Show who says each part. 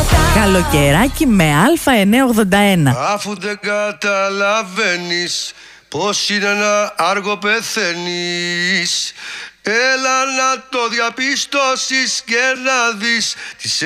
Speaker 1: Καλοκαιράκι με Α981.
Speaker 2: Αφού δεν καταλαβαίνεις πως είναι ένα άργο πεθαίνεις, έλα να το διαπιστώσεις και να δεις τις